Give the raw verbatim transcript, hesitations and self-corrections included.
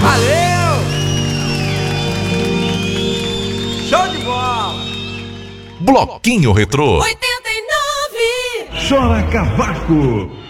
Valeu! Show de bola! Bloquinho Retrô. oitenta e nove. Chora Cavaco.